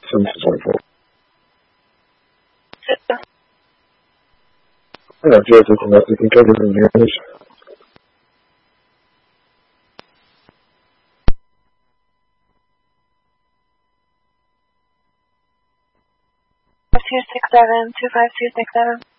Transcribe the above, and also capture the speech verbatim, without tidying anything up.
seven six one four. I got zero six one six. You can give me the English. two six seven two five two six seven.